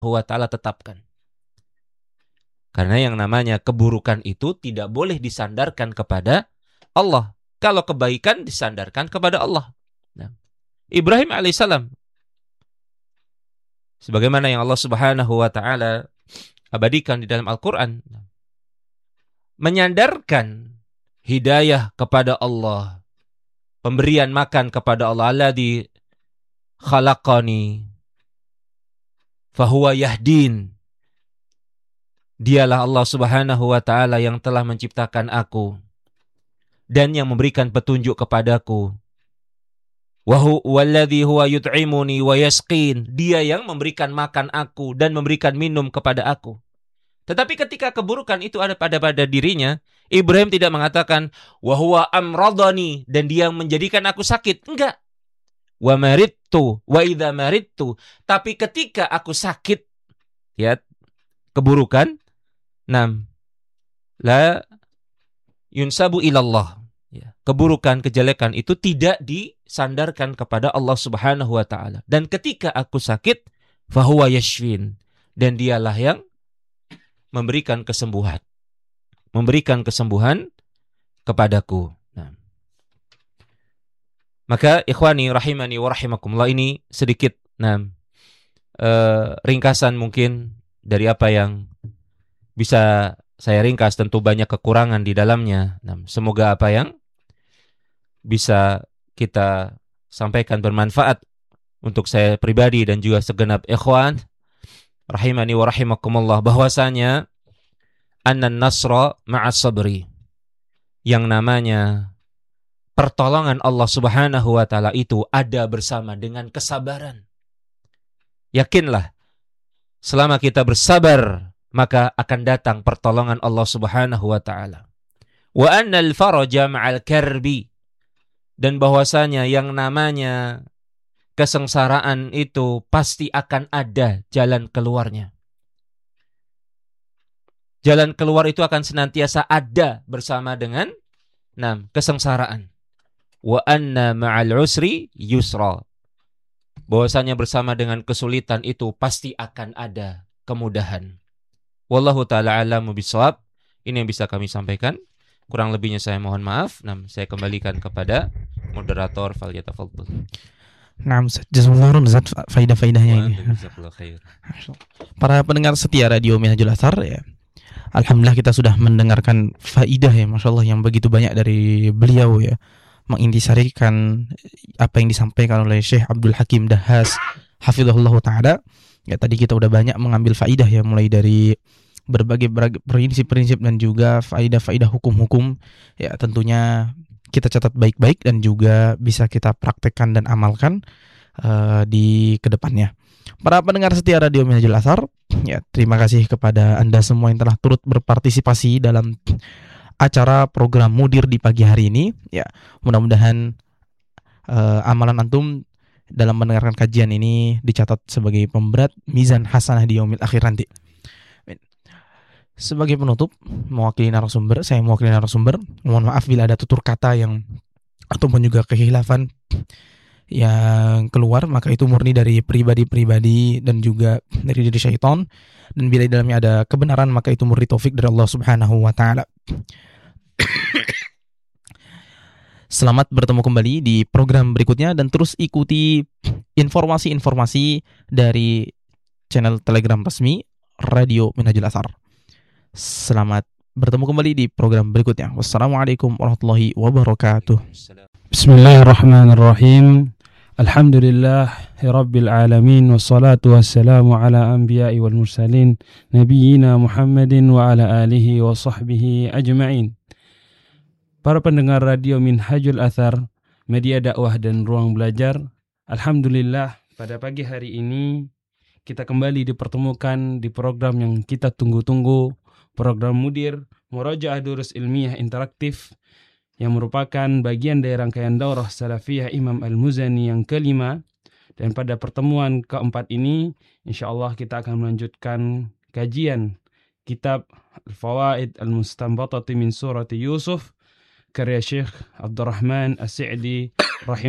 wa ta'ala tetapkan. Karena yang namanya keburukan itu tidak boleh disandarkan kepada Allah. Kalau kebaikan disandarkan kepada Allah. Nah, Ibrahim alaihissalam, sebagaimana yang Allah Subhanahu wa ta'ala abadikan di dalam Al-Quran, menyandarkan hidayah kepada Allah, pemberian makan kepada Allah. Alladzi khalaqani fahuwa yahdin. Dialah Allah Subhanahu wa ta'ala yang telah menciptakan aku dan yang memberikan petunjuk kepadaku. Walladzi huwa yut'imuni wa yasqin. Dia yang memberikan makan aku dan memberikan minum kepada aku. Tetapi ketika keburukan itu ada pada dirinya, Ibrahim tidak mengatakan wa huwa amradani, dan dia yang menjadikan aku sakit. Enggak. Wa maridtu wa idza maridtu. Tapi ketika aku sakit, ya, keburukan, la yunsabu ilallah. Ya, keburukan, kejelekan itu tidak disandarkan kepada Allah Subhanahu wa ta'ala. Dan ketika aku sakit, fahuwa yashfin, dan dialah yang memberikan kesembuhan. Memberikan kesembuhan kepadaku. Nah, maka ikhwani rahimani wa rahimakumullah, ini sedikit ringkasan mungkin dari apa yang bisa saya ringkas. Tentu banyak kekurangan di dalamnya. Nah, semoga apa yang bisa kita sampaikan bermanfaat untuk saya pribadi dan juga segenap ikhwan rahimani wa rahimakumullah, bahwasanya annan nasra ma'as sabri, yang namanya pertolongan Allah Subhanahu wa ta'ala itu ada bersama dengan kesabaran. Yakinlah, selama kita bersabar, maka akan datang pertolongan Allah Subhanahu wa ta'ala. Wa annal faraja ma'al karbi, dan bahwasanya yang namanya kesengsaraan itu pasti akan ada jalan keluarnya. Jalan keluar itu akan senantiasa ada bersama dengan kesengsaraan. Wa anna ma'al usri yusra, bahwasanya bersama dengan kesulitan itu pasti akan ada kemudahan. Wallahu ta'ala a'lamu bishawab. Ini yang bisa kami sampaikan. Kurang lebihnya saya mohon maaf. Saya kembalikan kepada moderator. Falyatafaddal. Jazakumullah khairan faidah-faidahnya ini. Para pendengar setia Radio Minhajul Athar, ya, alhamdulillah kita sudah mendengarkan faidah, ya, Masya Allah, yang begitu banyak dari beliau, ya, mengintisarikan apa yang disampaikan oleh Syekh Abdul Hakim Dahhas hafizahullah ta'ala. Ya, tadi kita udah banyak mengambil faidah, ya, mulai dari berbagai prinsip-prinsip dan juga faidah-faidah hukum-hukum, ya, tentunya kita catat baik-baik dan juga bisa kita praktekkan dan amalkan di kedepannya. Para pendengar setia Radio Minhajul Athar, ya, terima kasih kepada Anda semua yang telah turut berpartisipasi dalam acara program Mudir di pagi hari ini. Ya, mudah-mudahan amalan antum dalam mendengarkan kajian ini dicatat sebagai pemberat mizan hasanah di yaumil akhir nanti. Sebagai penutup, saya mewakili narasumber, mohon maaf bila ada tutur kata yang ataupun juga kehilafan yang keluar, maka itu murni dari pribadi-pribadi dan juga dari diri syaitan, dan bila di dalamnya ada kebenaran maka itu murni taufik dari Allah Subhanahu wa ta'ala. Selamat bertemu kembali di program berikutnya, dan terus ikuti informasi-informasi dari channel Telegram resmi Radio Minhajul Athar. Selamat bertemu kembali di program berikutnya. Wassalamualaikum warahmatullahi wabarakatuh. Bismillahirrahmanirrahim. Alhamdulillahi rabbil alamin, wassalatu wassalamu ala anbiya'i wal mursalin nabiyyina Muhammadin wa ala alihi wa sahbihi ajma'in. Para pendengar Radio Minhajul Athar, media dakwah dan ruang belajar, alhamdulillah pada pagi hari ini kita kembali dipertemukan di program yang kita tunggu-tunggu, program Mudir Murajaah Durus Ilmiah Interaktif, yang merupakan bagian dari rangkaian daurah Salafiyah Imam Al-Muzani yang kelima. Dan pada pertemuan keempat ini, insyaallah kita akan melanjutkan kajian kitab Al-Fawaid Al-Mustanbatati min Surati Yusuf, karya Syekh Abdurrahman As-Sa'di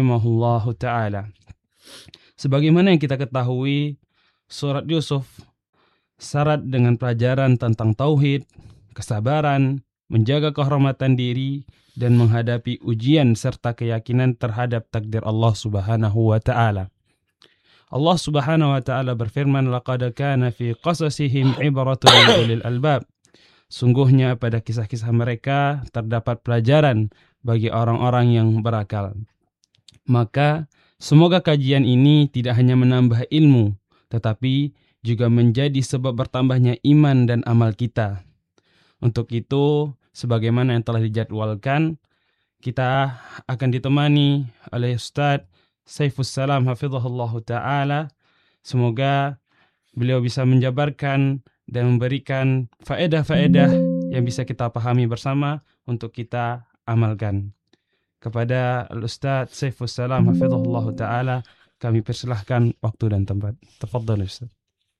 rahimahullahu ta'ala. Sebagaimana yang kita ketahui, surat Yusuf syarat dengan pelajaran tentang tauhid, kesabaran, menjaga kehormatan diri, dan menghadapi ujian serta keyakinan terhadap takdir Allah Subhanahu wa Ta'ala. Allah Subhanahu wa Ta'ala berfirman, "Laqad kana fi qasasihim ibratun lil albab." Sungguhnya pada kisah-kisah mereka terdapat pelajaran bagi orang-orang yang berakal. Maka semoga kajian ini tidak hanya menambah ilmu, tetapi juga menjadi sebab bertambahnya iman dan amal kita. Untuk itu, sebagaimana yang telah dijadwalkan, kita akan ditemani oleh Ustadz Saifus Salam hafizahullah ta'ala. Semoga beliau bisa menjabarkan dan memberikan faedah-faedah yang bisa kita pahami bersama untuk kita amalkan. Kepada Ustadz Saifus Salam hafizahullah ta'ala, kami persilahkan waktu dan tempat. Tafadhal Ustadz.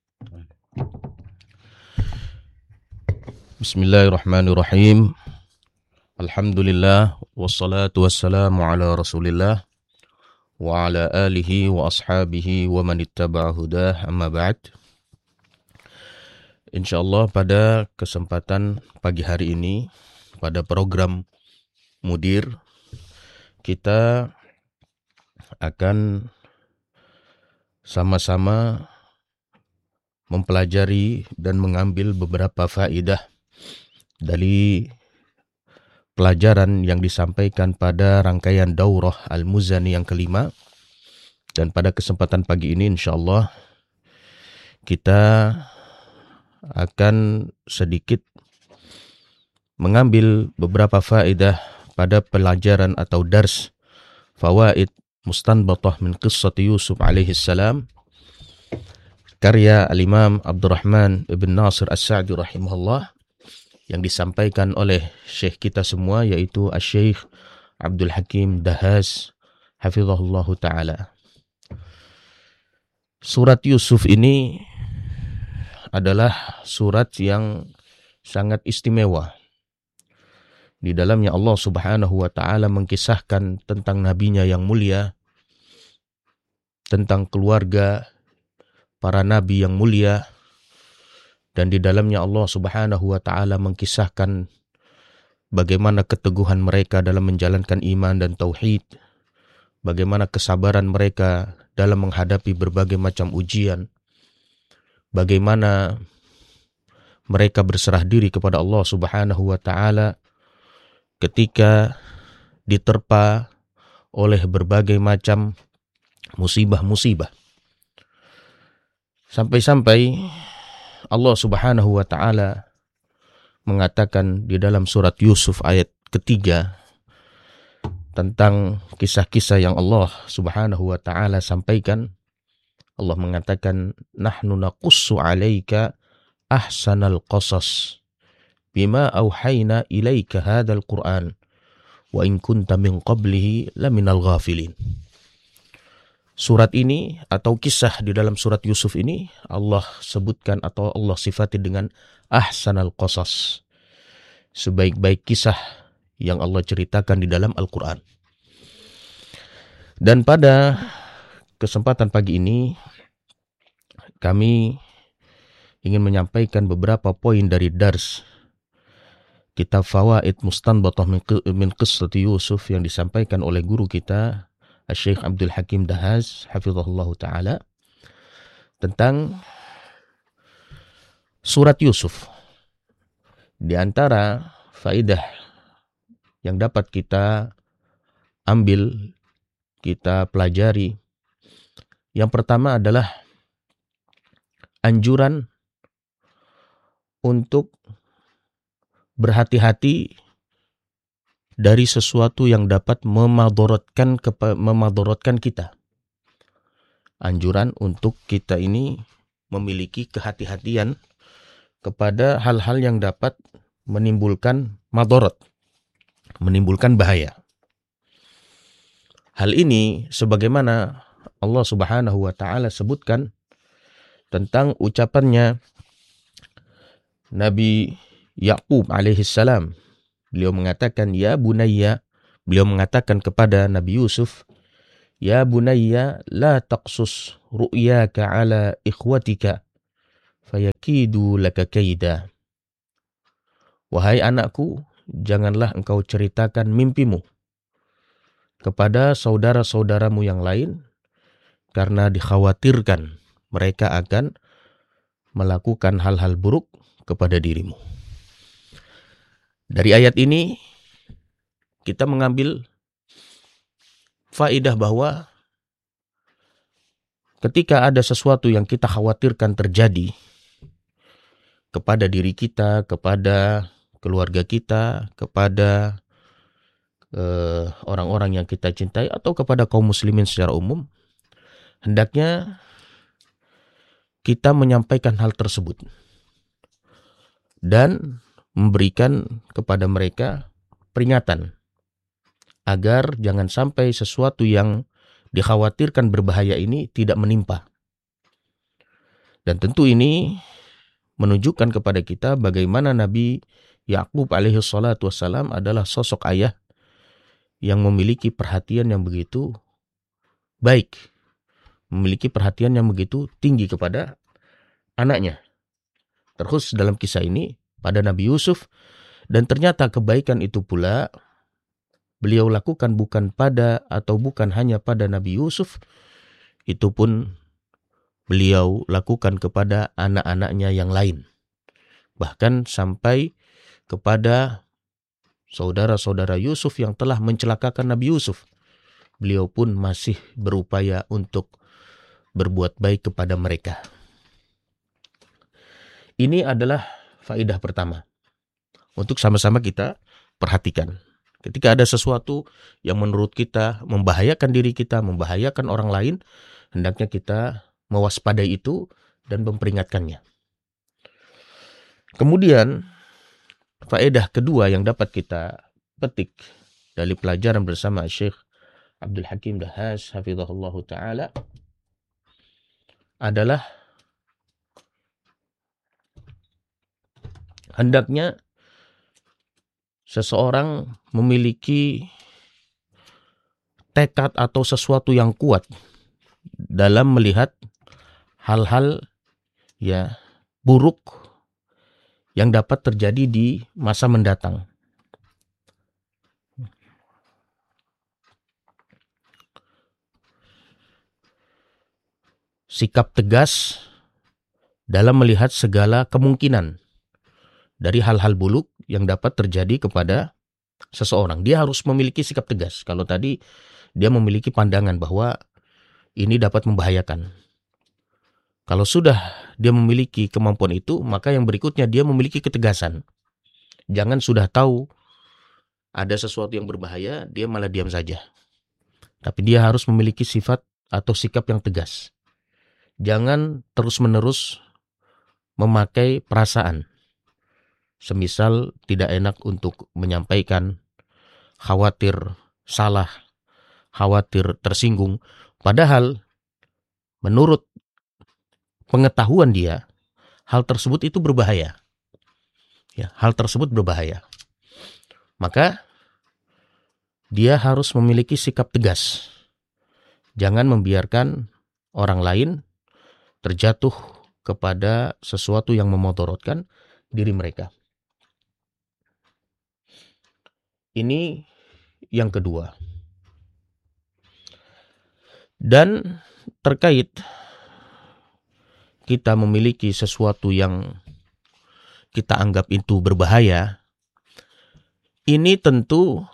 Bismillahirrahmanirrahim. Alhamdulillah wassalatu wassalamu ala Rasulillah wa ala alihi wa ashabihi wa man ittaba'a hudah, amma ba'd. Insyaallah pada kesempatan pagi hari ini pada program Mudir kita akan sama-sama mempelajari dan mengambil beberapa faedah dari pelajaran yang disampaikan pada rangkaian Daurah Al-Muzani yang kelima. Dan pada kesempatan pagi ini insyaallah kita akan sedikit mengambil beberapa faedah pada pelajaran atau dars fawaid mustanbatah min qissati Yusuf alaihi salam karya Al-Imam Abdurrahman ibn Nasir As-Sa'di rahimahullah yang disampaikan oleh syekh kita semua, yaitu Asy-Syaikh Abdul Hakim Dahas hafizahullah ta'ala. Surat Yusuf ini adalah surat yang sangat istimewa. Di dalamnya Allah Subhanahu wa ta'ala mengkisahkan tentang nabinya yang mulia, tentang keluarga para nabi yang mulia, dan di dalamnya Allah Subhanahu wa ta'ala mengkisahkan bagaimana keteguhan mereka dalam menjalankan iman dan tauhid, bagaimana kesabaran mereka dalam menghadapi berbagai macam ujian, bagaimana mereka berserah diri kepada Allah Subhanahu wa ta'ala ketika diterpa oleh berbagai macam musibah-musibah. Sampai-sampai Allah Subhanahu wa ta'ala mengatakan di dalam surat Yusuf ayat ketiga tentang kisah-kisah yang Allah Subhanahu wa ta'ala sampaikan. Allah mengatakan, "Nahnu naqussu 'alaika ahsanal qasas bima auhayna ilaika hadzal Qur'an wa in kunta min qablihi laminal ghafilin." Surat ini atau kisah di dalam surat Yusuf ini Allah sebutkan atau Allah sifati dengan ahsanal qasas, sebaik-baik kisah yang Allah ceritakan di dalam Al-Quran. Dan pada kesempatan pagi ini kami ingin menyampaikan beberapa poin dari dars kitab Fawaid Mustanbatah min Qissati Yusuf yang disampaikan oleh guru kita Syekh Abdul Hakim Dahas hafizahullah ta'ala tentang surat Yusuf. Di antara faedah yang dapat kita ambil, kita pelajari, yang pertama adalah anjuran untuk berhati-hati dari sesuatu yang dapat memadorotkan kita. Anjuran untuk kita ini memiliki kehati-hatian kepada hal-hal yang dapat menimbulkan madorot, menimbulkan bahaya. Hal ini sebagaimana Allah Subhanahu wa ta'ala sebutkan tentang ucapannya Nabi Yaqub alaihi salam. Beliau mengatakan, "Ya bunayya," beliau mengatakan kepada Nabi Yusuf, "Ya bunayya la taqsus ru'yaka ala ikhwatika fayakidu laka kaida. Wahai anakku, janganlah engkau ceritakan mimpimu kepada saudara-saudaramu yang lain, karena dikhawatirkan mereka akan melakukan hal-hal buruk kepada dirimu. Dari ayat ini kita mengambil faidah bahwa ketika ada sesuatu yang kita khawatirkan terjadi kepada diri kita, kepada keluarga kita, kepada orang-orang yang kita cintai, atau kepada kaum muslimin secara umum, hendaknya kita menyampaikan hal tersebut dan memberikan kepada mereka peringatan agar jangan sampai sesuatu yang dikhawatirkan berbahaya ini tidak menimpa. Dan tentu ini menunjukkan kepada kita bagaimana Nabi Yakub alaihi salatu wassalam adalah sosok ayah yang memiliki perhatian yang begitu baik, memiliki perhatian yang begitu tinggi kepada anaknya. Terus dalam kisah ini pada Nabi Yusuf, dan ternyata kebaikan itu pula beliau lakukan bukan hanya pada Nabi Yusuf, itu pun beliau lakukan kepada anak-anaknya yang lain. Bahkan sampai kepada saudara-saudara Yusuf yang telah mencelakakan Nabi Yusuf, beliau pun masih berupaya untuk berbuat baik kepada mereka. Ini adalah faedah pertama untuk sama-sama kita perhatikan. Ketika ada sesuatu yang menurut kita membahayakan diri kita, membahayakan orang lain, hendaknya kita mewaspadai itu dan memperingatkannya. Kemudian, faedah kedua yang dapat kita petik dari pelajaran bersama Syekh Abdul Hakim Dahas hafizahullah ta'ala adalah hendaknya seseorang memiliki tekad atau sesuatu yang kuat dalam melihat hal-hal ya buruk yang dapat terjadi di masa mendatang. Sikap tegas dalam melihat segala kemungkinan dari hal-hal buruk yang dapat terjadi kepada seseorang. Dia harus memiliki sikap tegas. Kalau tadi dia memiliki pandangan bahwa ini dapat membahayakan. Kalau sudah dia memiliki kemampuan itu, maka yang berikutnya dia memiliki ketegasan. Jangan sudah tahu ada sesuatu yang berbahaya, dia malah diam saja. Tapi dia harus memiliki sifat atau sikap yang tegas. Jangan terus-menerus memakai perasaan. Semisal tidak enak untuk menyampaikan, khawatir salah, khawatir tersinggung. Padahal menurut pengetahuan dia, hal tersebut itu berbahaya. Ya, hal tersebut berbahaya. Maka dia harus memiliki sikap tegas. Jangan membiarkan orang lain terjatuh kepada sesuatu yang memudaratkan diri mereka. Ini yang kedua. Dan terkait kita memiliki sesuatu yang kita anggap itu berbahaya, ini tentu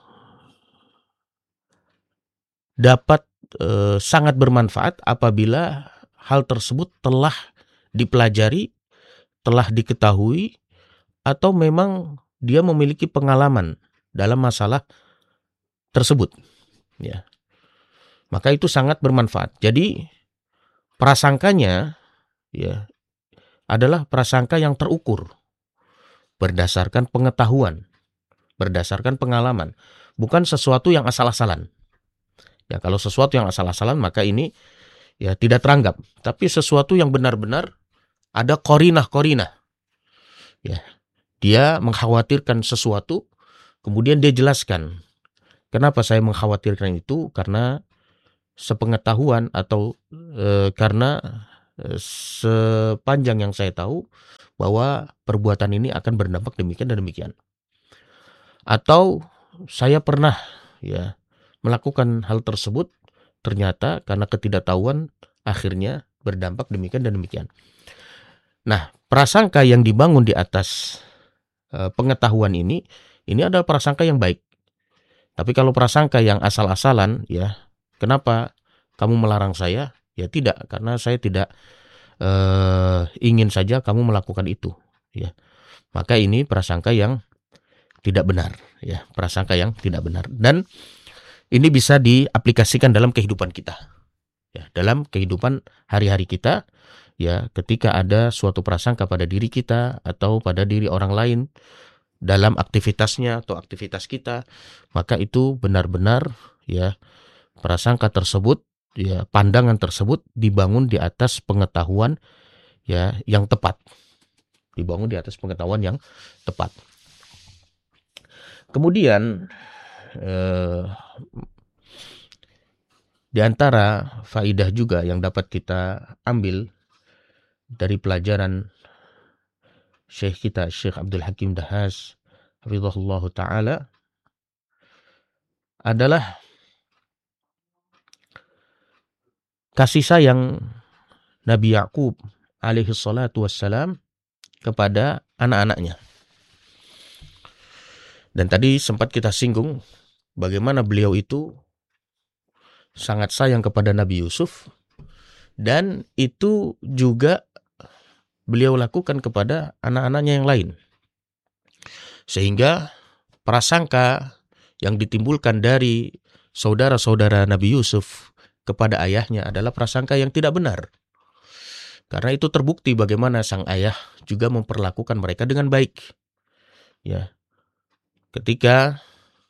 dapat sangat bermanfaat apabila hal tersebut telah dipelajari, telah diketahui, atau memang dia memiliki pengalaman dalam masalah tersebut. Ya. Maka itu sangat bermanfaat. Jadi prasangkanya ya adalah prasangka yang terukur berdasarkan pengetahuan, berdasarkan pengalaman, bukan sesuatu yang asal-asalan. Ya, kalau sesuatu yang asal-asalan maka ini ya tidak teranggap, tapi sesuatu yang benar-benar ada qarinah-qarinah. Ya, dia mengkhawatirkan sesuatu, kemudian dia jelaskan, kenapa saya mengkhawatirkan itu, karena sepengetahuan atau karena sepanjang yang saya tahu bahwa perbuatan ini akan berdampak demikian dan demikian. Atau saya pernah ya melakukan hal tersebut, ternyata karena ketidaktahuan akhirnya berdampak demikian dan demikian. Nah, prasangka yang dibangun di atas pengetahuan ini adalah prasangka yang baik. Tapi kalau prasangka yang asal-asalan, ya, kenapa kamu melarang saya? Ya tidak, karena saya tidak ingin saja kamu melakukan itu. Ya, maka ini prasangka yang tidak benar. Ya, prasangka yang tidak benar. Dan ini bisa diaplikasikan dalam kehidupan kita. Ya, dalam kehidupan hari-hari kita, ya, ketika ada suatu prasangka pada diri kita atau pada diri orang lain dalam aktivitasnya atau aktivitas kita, maka itu benar-benar ya prasangka tersebut, ya pandangan tersebut dibangun di atas pengetahuan ya yang tepat. Dibangun di atas pengetahuan yang tepat. Kemudian di antara faidah juga yang dapat kita ambil dari pelajaran Syekh kita, Syekh Abdul Hakim Dahas, hafizahullah ta'ala, adalah kasih sayang Nabi Ya'qub alaihi salatu wassalam kepada anak-anaknya. Dan tadi sempat kita singgung bagaimana beliau itu sangat sayang kepada Nabi Yusuf, dan itu juga beliau lakukan kepada anak-anaknya yang lain. Sehingga prasangka yang ditimbulkan dari saudara-saudara Nabi Yusuf kepada ayahnya adalah prasangka yang tidak benar. Karena itu terbukti bagaimana sang ayah juga memperlakukan mereka dengan baik. Ya. Ketika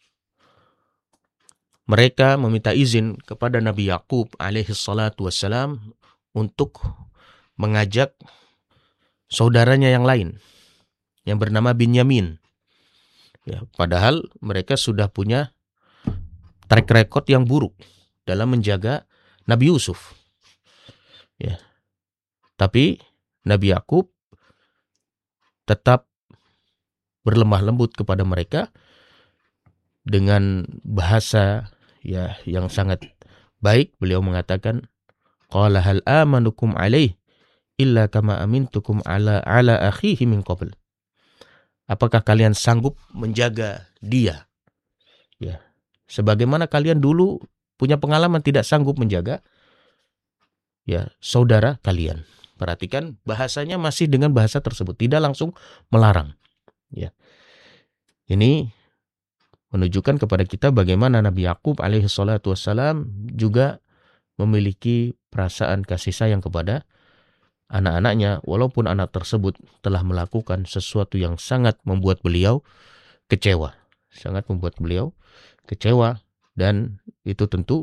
mereka meminta izin kepada Nabi Ya'qub alaihi salatu wassalam untuk mengajak saudaranya yang lain yang bernama Binyamin. Ya, padahal mereka sudah punya track record yang buruk dalam menjaga Nabi Yusuf. Ya. Tapi Nabi Ya'qub tetap berlemah lembut kepada mereka dengan bahasa ya yang sangat baik. Beliau mengatakan, qala hal amanukum alaih illa kama amintukum ala akhihi min qabl. Apakah kalian sanggup menjaga dia? Ya, sebagaimana kalian dulu punya pengalaman tidak sanggup menjaga ya saudara kalian. Perhatikan bahasanya masih dengan bahasa tersebut, tidak langsung melarang. Ya. Ini menunjukkan kepada kita bagaimana Nabi Ya'qub alaihi salatu wassalam juga memiliki perasaan kasih sayang kepada anak-anaknya, walaupun anak tersebut telah melakukan sesuatu yang sangat membuat beliau kecewa. Sangat membuat beliau kecewa, dan itu tentu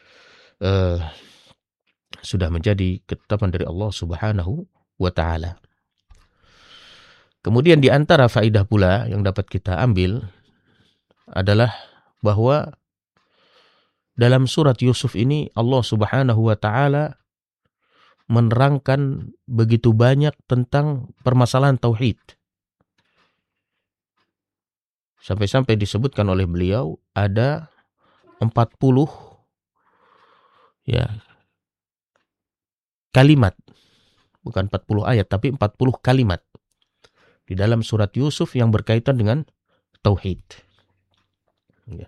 sudah menjadi ketetapan dari Allah Subhanahu wa ta'ala. Kemudian di antara faidah pula yang dapat kita ambil adalah bahwa dalam surat Yusuf ini Allah Subhanahu wa ta'ala menerangkan begitu banyak tentang permasalahan tauhid. Sampai-sampai disebutkan oleh beliau ada 40 ya kalimat, bukan 40 ayat tapi 40 kalimat di dalam surat Yusuf yang berkaitan dengan tauhid. Ya.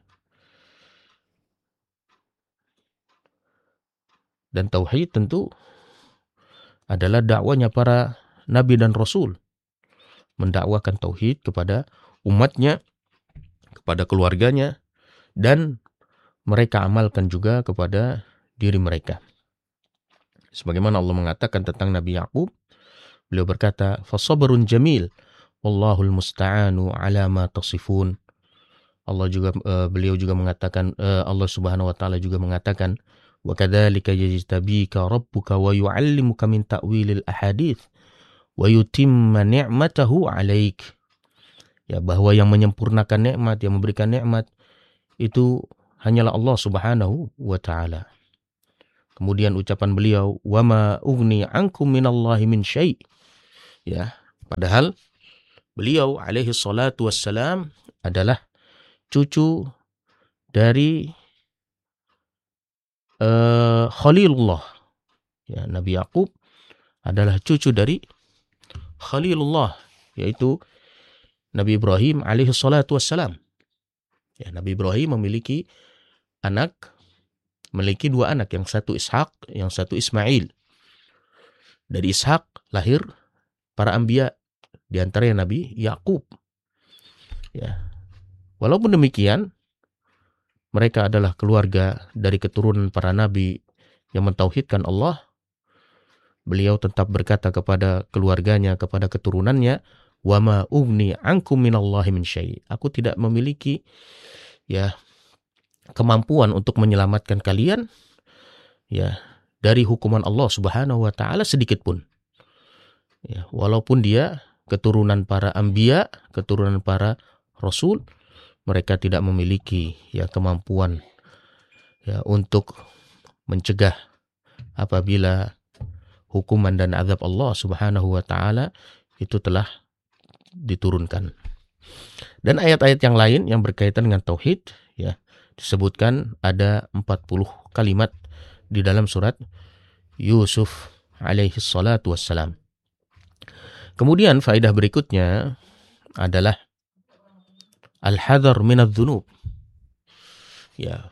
Dan tauhid tentu adalah dakwanya para nabi dan rasul, mendakwakan tauhid kepada umatnya, kepada keluarganya, dan mereka amalkan juga kepada diri mereka. Sebagaimana Allah mengatakan tentang Nabi Ya'qub, beliau berkata, "Fasabrun jamil, wallahul musta'anu ala ma tasifun." Beliau juga mengatakan, Allah Subhanahu wa taala juga mengatakan, "Wa kadzalika yajtabika rabbuka wa yu'allimuka min ta'wilil ahadits wa yutimma ni'matahu 'alaik." Ya, bahwa yang menyempurnakan nikmat, yang memberikan nikmat itu hanyalah Allah Subhanahu wa taala. Kemudian ucapan beliau, wa ma ugni ankum minallahi min syai'. Ya, padahal beliau alaihi salatu wassalam adalah cucu dari Khalilullah. Ya, Nabi Yakub adalah cucu dari Khalilullah, yaitu Nabi Ibrahim alaihi salatu wassalam. Ya, Nabi Ibrahim memiliki dua anak, yang satu Ishak, yang satu Ismail. Dari Ishak lahir para anbiya, di antaranya Nabi Yakub. Ya. Walaupun demikian, mereka adalah keluarga dari keturunan para nabi yang mentauhidkan Allah. Beliau tetap berkata kepada keluarganya, kepada keturunannya, wa ma ugni ankum minallahi min syai'. Aku tidak memiliki kemampuan untuk menyelamatkan kalian dari hukuman Allah Subhanahu wa taala sedikit pun. Ya, walaupun dia keturunan para anbiya, keturunan para rasul, mereka tidak memiliki kemampuan untuk mencegah apabila hukuman dan azab Allah Subhanahu wa taala itu telah diturunkan. Dan ayat-ayat yang lain yang berkaitan dengan tauhid disebutkan ada 40 kalimat di dalam surat Yusuf alaihi salatu wassalam. Kemudian faedah berikutnya adalah al-hadar minadz-dzunub. Ya,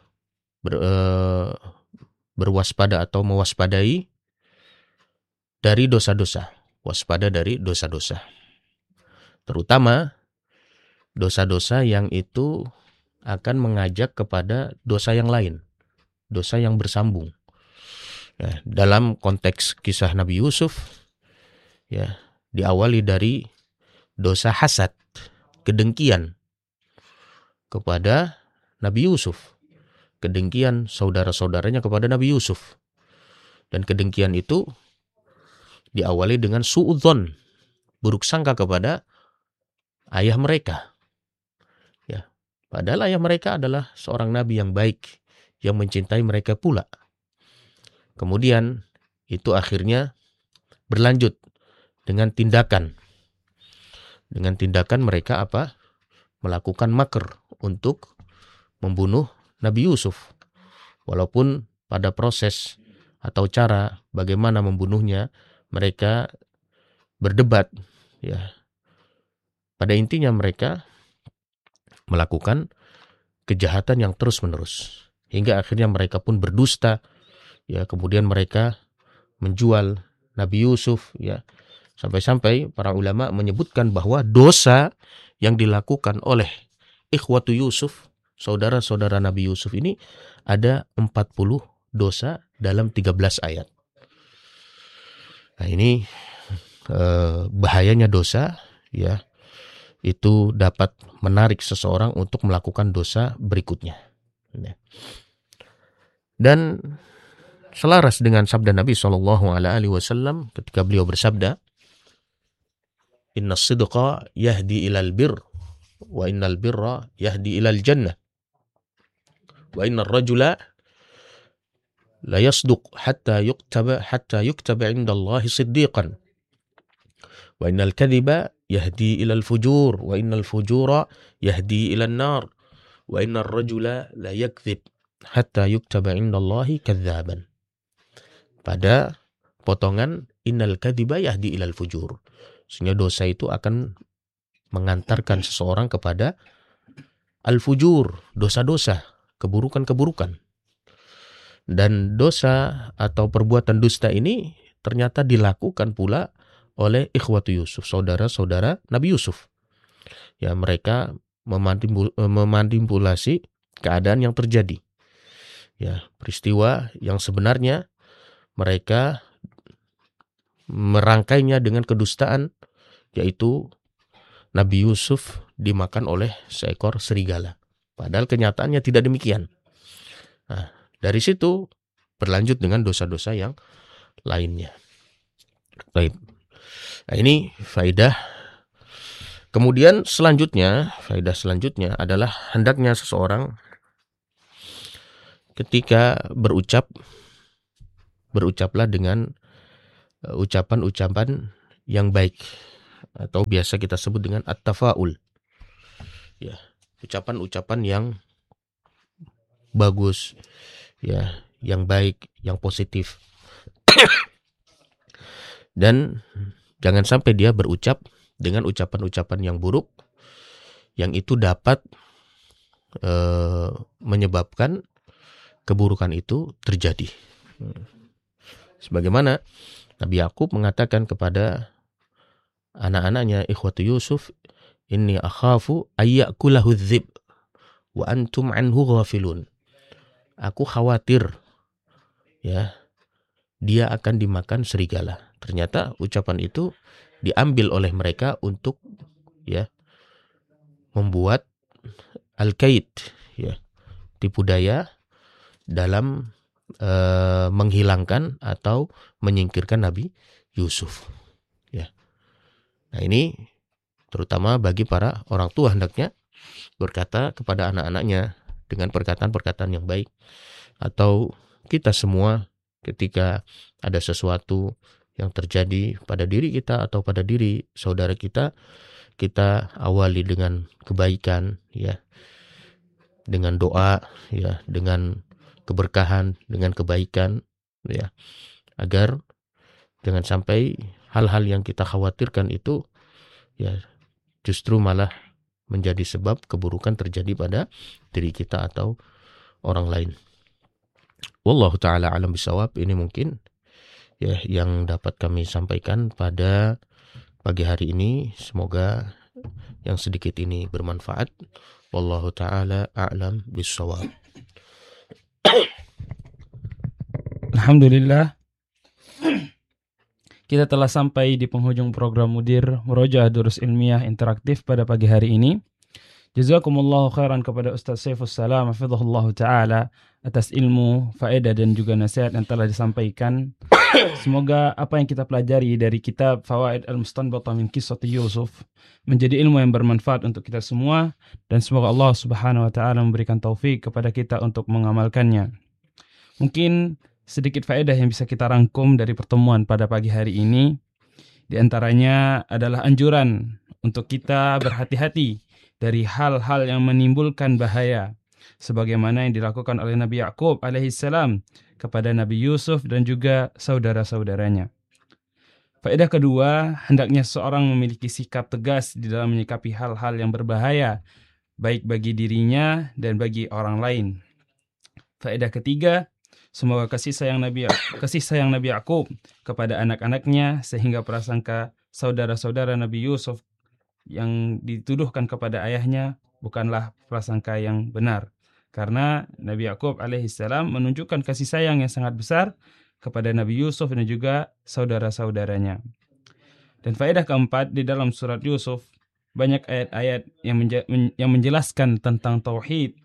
berwaspada atau mewaspadai dari dosa-dosa. Waspada dari dosa-dosa. Terutama dosa-dosa yang itu akan mengajak kepada dosa yang lain, dosa yang bersambung. Ya, dalam konteks kisah Nabi Yusuf, diawali dari dosa hasad, kedengkian kepada Nabi Yusuf, kedengkian saudara-saudaranya kepada Nabi Yusuf, dan kedengkian itu diawali dengan suudzon, buruk sangka kepada ayah mereka. Padahal ayah mereka adalah seorang nabi yang baik, yang mencintai mereka pula. Kemudian itu akhirnya berlanjut dengan tindakan. Dengan tindakan mereka melakukan makr untuk membunuh Nabi Yusuf. Walaupun pada proses atau cara bagaimana membunuhnya, mereka berdebat. Pada intinya mereka melakukan kejahatan yang terus-menerus. Hingga akhirnya mereka pun berdusta. Kemudian mereka menjual Nabi Yusuf. Sampai-sampai para ulama menyebutkan bahwa dosa yang dilakukan oleh ikhwatu Yusuf, saudara-saudara Nabi Yusuf ini, ada 40 dosa dalam 13 ayat. Nah, ini bahayanya dosa, itu dapat menarik seseorang untuk melakukan dosa berikutnya. Dan selaras dengan sabda Nabi SAW ketika beliau bersabda, Inna sidqa yahdi ilal bir, wa innal birra yahdi ilal jannah, wa inna rajula la yasduq hatta yuktaba inda Allahi siddiqan, wa innal kadhiba yahdi ilal fujur, wa innal fujura yahdi ilal nar, wa innar rajula la yakdzib hatta yuktaba indallahi kadzaban. Pada potongan innal kadhiba yahdi ilal fujur. Sehingga dosa itu akan mengantarkan seseorang kepada al-fujur, dosa-dosa, keburukan-keburukan. Dan dosa atau perbuatan dusta ini ternyata dilakukan pula oleh ikhwatu Yusuf, saudara-saudara Nabi Yusuf. Mereka memanipulasi keadaan yang terjadi. Peristiwa yang sebenarnya mereka merangkainya dengan kedustaan, yaitu Nabi Yusuf dimakan oleh seekor serigala. Padahal kenyataannya tidak demikian. Nah, dari situ berlanjut dengan dosa-dosa yang lainnya. Baik. Nah, ini faedah. Kemudian faedah selanjutnya adalah hendaknya seseorang ketika berucap berucaplah dengan ucapan-ucapan yang baik atau biasa kita sebut dengan at-tafaul. Ya, ucapan-ucapan yang bagus, ya, yang baik, yang positif. Dan jangan sampai dia berucap dengan ucapan-ucapan yang buruk, yang itu dapat menyebabkan keburukan itu terjadi. Sebagaimana Nabi Yakub mengatakan kepada anak-anaknya, ikhwatu Yusuf, inni akhafu ayyakulahu dzib wa antum anhu ghafilun. Aku khawatir, ya, dia akan dimakan serigala. Ternyata ucapan itu diambil oleh mereka untuk, ya, membuat al-kaid, ya, tipu daya dalam menghilangkan atau menyingkirkan Nabi Yusuf. Ya. Nah, ini terutama bagi para orang tua hendaknya berkata kepada anak-anaknya dengan perkataan-perkataan yang baik. Atau kita semua ketika ada sesuatu yang terjadi pada diri kita atau pada diri saudara kita, kita awali dengan kebaikan, ya, dengan doa, ya, dengan keberkahan, dengan kebaikan, ya, agar jangan sampai hal-hal yang kita khawatirkan itu, ya, justru malah menjadi sebab keburukan terjadi pada diri kita atau orang lain. Wallahu ta'ala alam bisawab. Ini mungkin, ya, yang dapat kami sampaikan pada pagi hari ini. Semoga yang sedikit ini bermanfaat. Wallahu ta'ala a'lam bisawab. Alhamdulillah, kita telah sampai di penghujung program Mudir Murojaah Durus Ilmiah Interaktif pada pagi hari ini. Jazakumullahu khairan kepada Ustaz Saifus Salam hafizahullah ta'ala atas ilmu, faedah dan juga nasihat yang telah disampaikan. Semoga apa yang kita pelajari dari kitab Fawaid Al-Mustanbatah min Qissati Yusuf menjadi ilmu yang bermanfaat untuk kita semua, dan semoga Allah Subhanahu wa taala memberikan taufik kepada kita untuk mengamalkannya. Mungkin sedikit faedah yang bisa kita rangkum dari pertemuan pada pagi hari ini. Di antaranya adalah anjuran untuk kita berhati-hati dari hal-hal yang menimbulkan bahaya, sebagaimana yang dilakukan oleh Nabi Yakub alaihissalam kepada Nabi Yusuf dan juga saudara-saudaranya. Faedah kedua, hendaknya seorang memiliki sikap tegas di dalam menyikapi hal-hal yang berbahaya, baik bagi dirinya dan bagi orang lain. Faedah ketiga, semoga kasih sayang Nabi Yakub kepada anak-anaknya sehingga prasangka saudara-saudara Nabi Yusuf yang dituduhkan kepada ayahnya bukanlah prasangka yang benar. Karena Nabi Yakub alaihissalam menunjukkan kasih sayang yang sangat besar kepada Nabi Yusuf dan juga saudara-saudaranya. Dan faedah keempat, di dalam surat Yusuf banyak ayat-ayat yang menjelaskan tentang tauhid,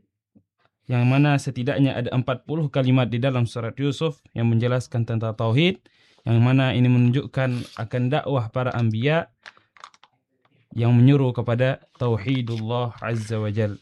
yang mana setidaknya ada 40 kalimat di dalam surat Yusuf yang menjelaskan tentang tauhid, yang mana ini menunjukkan akan dakwah para anbiya yang menyuruh kepada tauhidullah azza wa jal.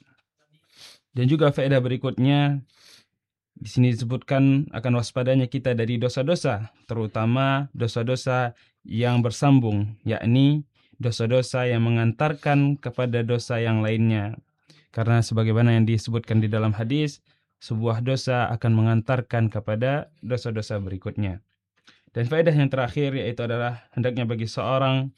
Dan juga faedah berikutnya, di sini disebutkan akan waspadanya kita dari dosa-dosa, terutama dosa-dosa yang bersambung, yakni dosa-dosa yang mengantarkan kepada dosa yang lainnya. Karena sebagaimana yang disebutkan di dalam hadis, sebuah dosa akan mengantarkan kepada dosa-dosa berikutnya. Dan faedah yang terakhir yaitu adalah hendaknya bagi seorang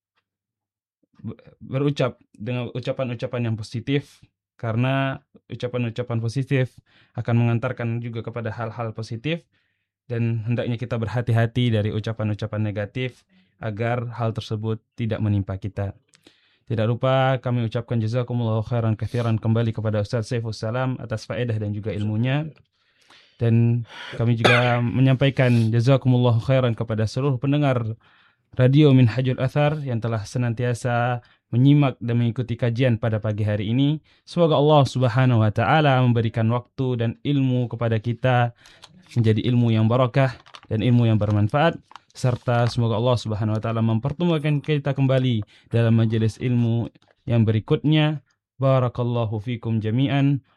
berucap dengan ucapan-ucapan yang positif, karena ucapan-ucapan positif akan mengantarkan juga kepada hal-hal positif, dan hendaknya kita berhati-hati dari ucapan-ucapan negatif agar hal tersebut tidak menimpa kita. Tidak lupa kami ucapkan jazakumullahu khairan katsiran kembali kepada Ustaz Saifus Salam atas faedah dan juga ilmunya. Dan kami juga menyampaikan jazakumullahu khairan kepada seluruh pendengar Radio Minhajul Athar yang telah senantiasa menyimak dan mengikuti kajian pada pagi hari ini. Semoga Allah Subhanahu wa taala memberikan waktu dan ilmu kepada kita menjadi ilmu yang barakah dan ilmu yang bermanfaat, serta semoga Allah Subhanahu wa taala mempertemukan kita kembali dalam majelis ilmu yang berikutnya. Barakallahu fikum jami'an.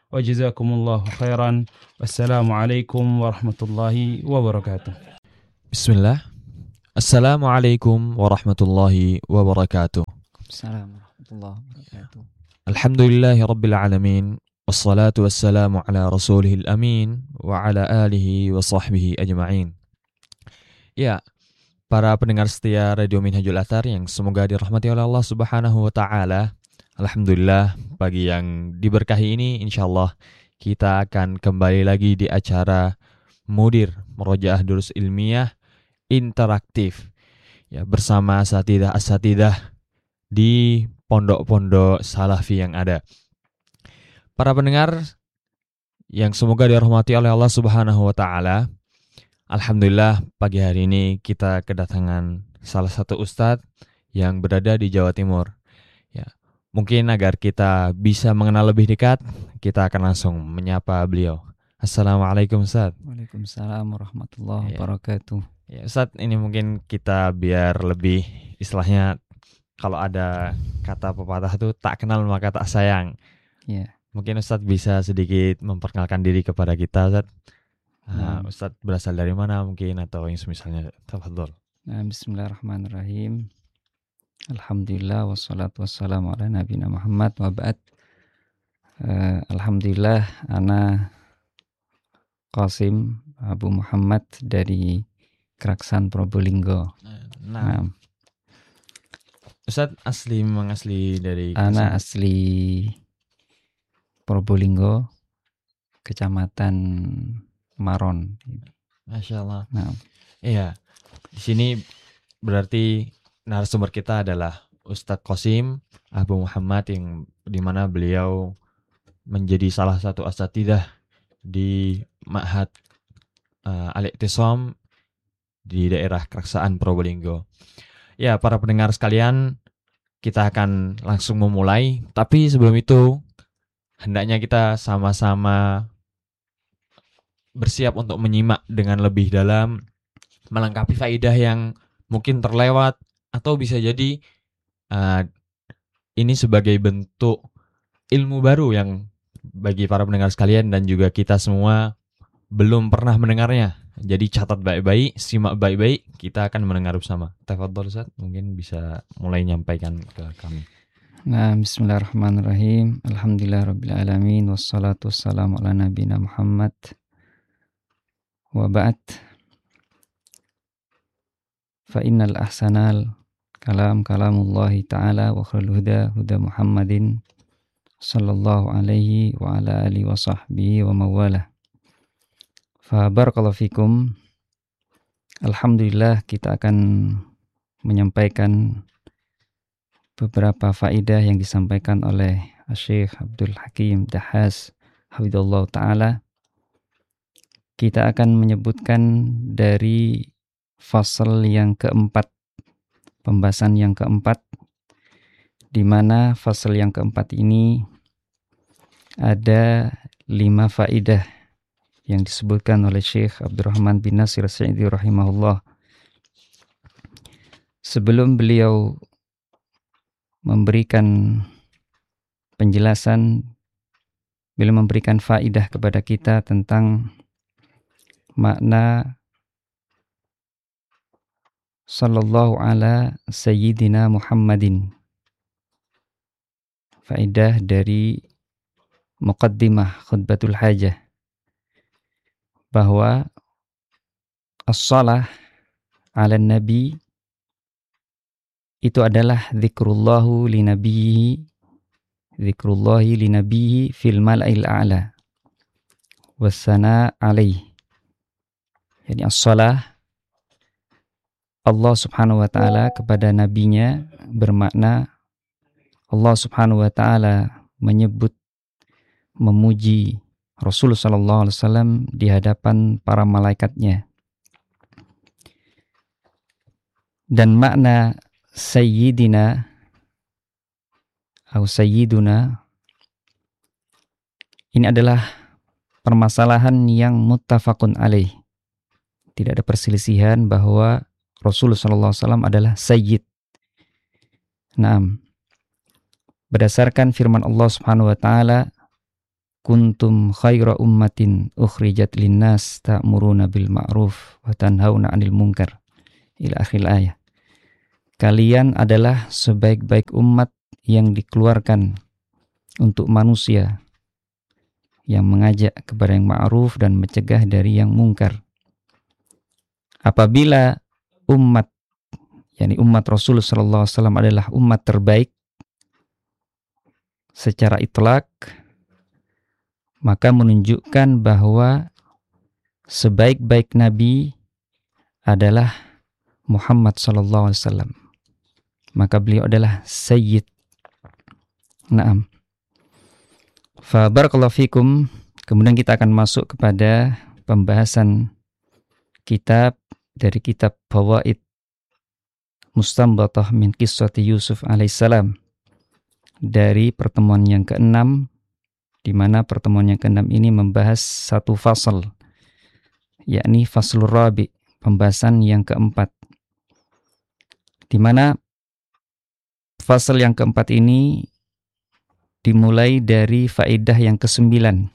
وجزاكم الله خيرا والسلام عليكم ورحمة الله وبركاته. Bismillah. Assalamualaikum warahmatullahi wabarakatuh. Assalamualaikum warahmatullahi wabarakatuh. Alhamdulillahi rabbil alamin. Wassalatu wassalamu ala rasulihil amin wa ala alihi wa sahbihi ajma'in. Ya, para pendengar setia Radio Minhajul Athar yang semoga dirahmati oleh Allah Subhanahu wa taala. Alhamdulillah, pagi yang diberkahi ini insyaallah kita akan kembali lagi di acara Mudir Murojaah Durus Ilmiah interaktif ya, bersama asatidah di pondok-pondok salafi yang ada. Para pendengar yang semoga dirahmati oleh Allah Subhanahu wa taala, alhamdulillah pagi hari ini kita kedatangan salah satu ustadz yang berada di Jawa Timur. Ya, mungkin agar kita bisa mengenal lebih dekat, kita akan langsung menyapa beliau. Assalamualaikum Ustaz. Waalaikumsalam warahmatullahi wabarakatuh. Ya, Ustaz, ini mungkin kita biar lebih istilahnya kalau ada kata pepatah itu tak kenal maka tak sayang. Ya. Mungkin Ustaz bisa sedikit memperkenalkan diri kepada kita, Ustaz. Ustaz berasal dari mana mungkin atau yang semisalnya. Tafadhol. Bismillahirrahmanirrahim. Alhamdulillah wassalatu wassalamu ala nabiyina Muhammad wa ba'd. Alhamdulillah ana Qasim Abu Muhammad dari Keraksan Probolinggo. Nah, Ustaz memang asli dari Ana asli Probolinggo, Kecamatan Maron. Masya Allah. Nah, Iya, di sini berarti narasumber kita adalah Ustadz Qasim Abu Muhammad yang dimana beliau menjadi salah satu asatidah di Ma'had Al-I'tisam di daerah Keraksaan Probolinggo. Ya, para pendengar sekalian, kita akan langsung memulai. Tapi sebelum itu, hendaknya kita sama-sama bersiap untuk menyimak dengan lebih dalam, melengkapi faidah yang mungkin terlewat, atau bisa jadi ini sebagai bentuk ilmu baru yang bagi para pendengar sekalian dan juga kita semua belum pernah mendengarnya. Jadi catat baik-baik, simak baik-baik, kita akan mendengar bersama. Tafadhol Ustaz, mungkin bisa mulai nyampaikan ke kami. Nah, bismillahirrahmanirrahim. Alhamdulillahirabbil alamin wassalatu wassalamu ala nabiyina Muhammad wa ba'd. Fa innal ahsanal kalamullahi ta'ala wa khairul huda Muhammadin sallallahu alaihi wa ala alihi wa sahbihi wa mawalah. Fa barakallahu fikum. Alhamdulillah kita akan menyampaikan beberapa faidah yang disampaikan oleh Syekh Abdul Hakim Dahas hafizallahu ta'ala. Kita akan menyebutkan dari fasal yang keempat, pembahasan yang keempat, di mana fasal yang keempat ini ada 5 faidah yang disebutkan oleh Syekh Abdurrahman bin Nasir As-Sa'idi rahimahullah. Sebelum beliau memberikan penjelasan, beliau memberikan faidah kepada kita tentang makna sallallahu ala sayyidina Muhammadin. Faidah dari muqaddimah khutbatul hajah, bahwa as-salah ala nabi itu adalah zikrullahu li nabiyhi fil mala'il a'la wassana alaih. Jadi as-salah Allah subhanahu wa ta'ala kepada nabinya bermakna Allah subhanahu wa ta'ala memuji Rasul sallallahu alaihi wasallam di hadapan para malaikatnya. Dan makna sayyidina atau sayyiduna ini adalah permasalahan yang muttafaqun alaih. Tidak ada perselisihan bahwa Rasul sallallahu alaihi wasallam adalah sayyid. Naam. Berdasarkan firman Allah Subhanahu wa taala, kuntum khaira ummatin ukhrijat linnas ta'muruna bil ma'ruf wa tanhauna 'anil munkar ila akhir ayat. Kalian adalah sebaik-baik umat yang dikeluarkan untuk manusia, yang mengajak kepada yang ma'ruf dan mencegah dari yang mungkar. Apabila umat, yakni umat Rasul sallallahu alaihi wasallam adalah umat terbaik secara itlak, maka menunjukkan bahwa sebaik-baik nabi adalah Muhammad sallallahu alaihi wasallam. Maka beliau adalah sayyid. Naam. Fa barakallahu fikum. Kemudian kita akan masuk kepada pembahasan kitab dari kitab Fawaid Mustanbatah min Qissati Yusuf alaihissalam, dari pertemuan yang ke-6, di mana pertemuan yang ke-6 ini membahas satu fasal, yakni faslur rabi, pembahasan yang keempat, di mana fasal yang keempat ini dimulai dari faedah yang ke-9.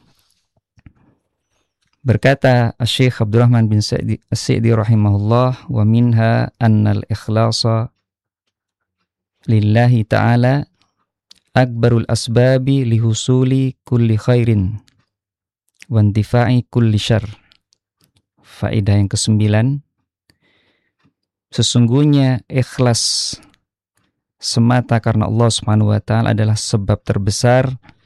Berkata Syekh Abdurrahman bin Sa'di rahimahullah, wa minha annal ikhlasa lillahi ta'ala akbarul asbabi lihusuli kulli khairin wa intifa'i kulli syarr. Faedah yang ke-9, sesungguhnya ikhlas semata karena Allah Subhanahu wa taala adalah sebab terbesar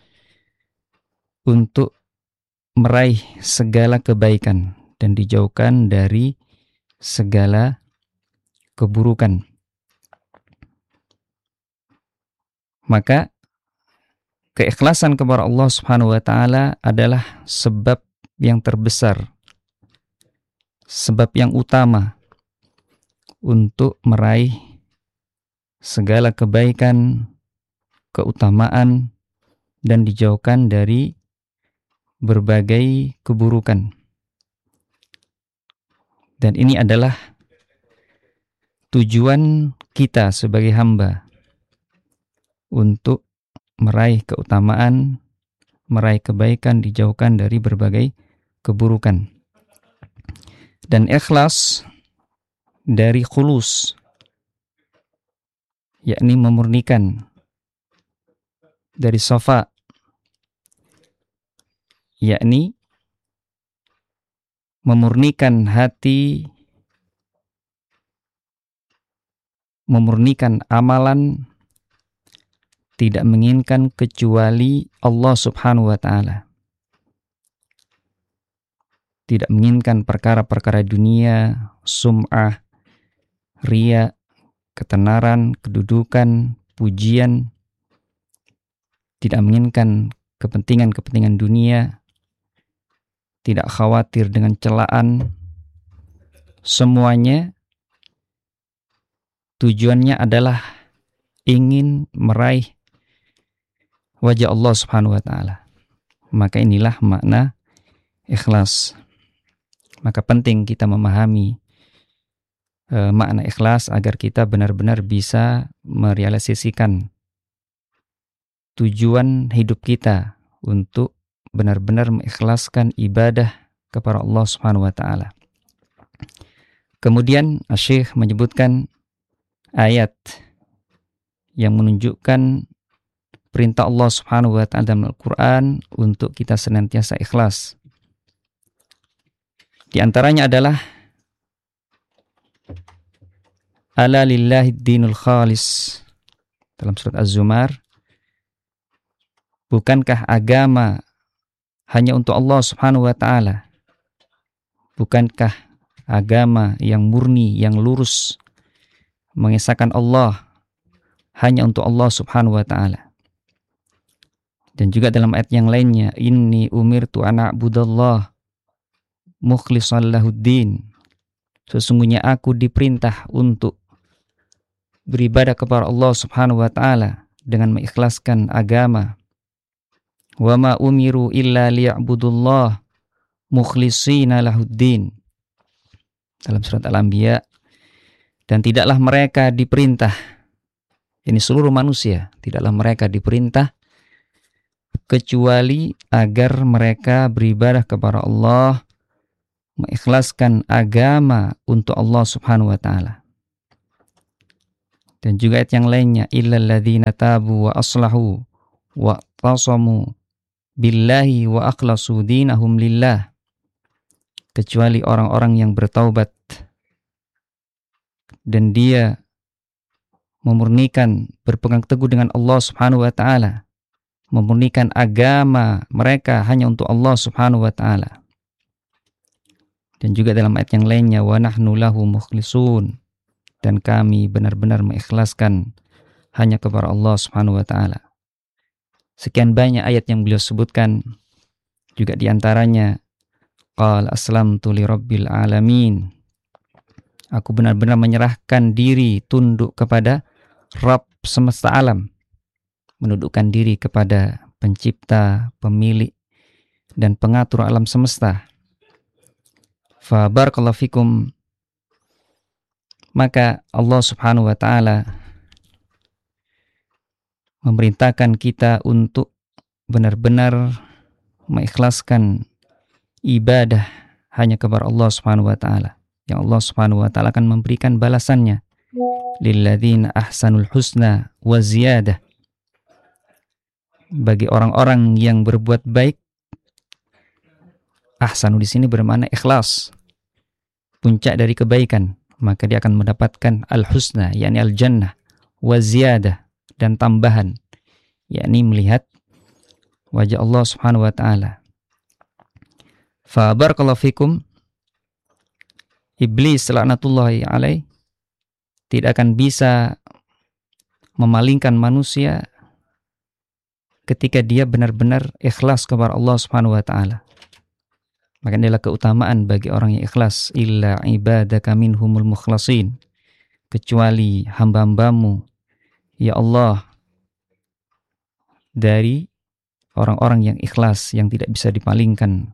untuk meraih segala kebaikan dan dijauhkan dari segala keburukan. Maka keikhlasan kepada Allah Subhanahu wa taala adalah sebab yang terbesar, sebab yang utama untuk meraih segala kebaikan, keutamaan, dan dijauhkan dari berbagai keburukan. Dan ini adalah tujuan kita sebagai hamba, untuk meraih keutamaan, meraih kebaikan, dijauhkan dari berbagai keburukan. Dan ikhlas dari khulus, yakni memurnikan, dari safa, yakni memurnikan hati, memurnikan amalan, tidak menginginkan kecuali Allah Subhanahu wa taala. Tidak menginginkan perkara-perkara dunia, sum'ah, riya, ketenaran, kedudukan, pujian. Tidak menginginkan kepentingan-kepentingan dunia. Tidak khawatir dengan celaan. Semuanya tujuannya adalah ingin meraih wajah Allah Subhanahu wa taala. Maka inilah makna ikhlas. Maka penting kita memahami makna ikhlas agar kita benar-benar bisa merealisasikan tujuan hidup kita untuk benar-benar mengikhlaskan ibadah kepada Allah Subhanahu wa taala. Kemudian Syekh menyebutkan ayat yang menunjukkan perintah Allah Subhanahu wa taala dalam Al-Qur'an untuk kita senantiasa ikhlas. Di antaranya adalah ala lillahi dinul khalis dalam surat Az-Zumar. Bukankah agama hanya untuk Allah Subhanahu wa taala? Bukankah agama yang murni, yang lurus, mengesahkan Allah hanya untuk Allah Subhanahu wa taala? Dan juga dalam ayat yang lainnya, inni umirtu an a'budallah mukhlishan lahuddin. Sesungguhnya aku diperintah untuk beribadah kepada Allah Subhanahu wa taala dengan mengikhlaskan agama. Wa ma umiru illa liya'budullah mukhlishina lahuddin. Dalam surat Al-Anbiya, dan tidaklah mereka diperintah, ini seluruh manusia, tidaklah mereka diperintah kecuali agar mereka beribadah kepada Allah, mengikhlaskan agama untuk Allah Subhanahu wa taala. Dan juga ayat yang lainnya, illal ladzina tabu wa aslahu wa tasamu billahi wa akhlasu dinahum lillah, kecuali orang-orang yang bertaubat dan dia memurnikan, berpegang teguh dengan Allah Subhanahu wa taala, memurnikan agama mereka hanya untuk Allah Subhanahu wa taala. Dan juga dalam ayat yang lainnya, wa nahnu lahu mukhlisun, dan kami benar-benar mengikhlaskan hanya kepada Allah Subhanahu wa taala. Sekian banyak ayat yang beliau sebutkan, juga diantaranya qala aslamtu li rabbil alamin, aku benar-benar menyerahkan diri, tunduk kepada Rabb semesta alam, menundukkan diri kepada pencipta, pemilik dan pengatur alam semesta. Fa barakallahu fikum, maka Allah Subhanahu wa taala memerintahkan kita untuk benar-benar mengikhlaskan ibadah hanya kepada Allah Subhanahu wa taala, yang Allah Subhanahu wa taala akan memberikan balasannya. Lilladzina ahsanul husna wa ziyadah, bagi orang-orang yang berbuat baik. Ahsanu di sini bermakna ikhlas, puncak dari kebaikan, maka dia akan mendapatkan al-husna, yakni al-jannah, wa ziyadah, dan tambahan, yakni melihat wajah Allah Subhanahu wa taala. Fa barakallahu fikum, iblis laknatullahi alaih tidak akan bisa memalingkan manusia ketika dia benar-benar ikhlas kepada Allah Subhanahu wa taala. Maka inilah keutamaan bagi orang yang ikhlas, illa ibadaka minhumul mukhlasin, kecuali hamba-hambamu ya Allah dari orang-orang yang ikhlas, yang tidak bisa dipalingkan.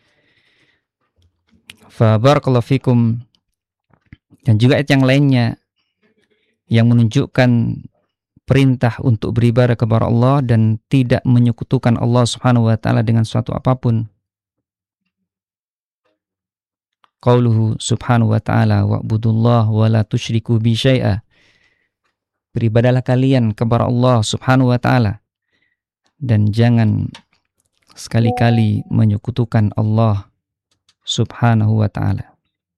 Fa barakallahu fikum. Dan juga ayat yang lainnya yang menunjukkan perintah untuk beribadah kepada Allah dan tidak menyekutukan Allah Subhanahu wa taala dengan suatu apapun. Qauluhu subhanahu wa ta'ala wa'budullah wa la tusyriku bi syai'a, beribadahlah kalian kepada Allah Subhanahu wa ta'ala dan jangan sekali-kali menyekutukan Allah Subhanahu wa ta'ala.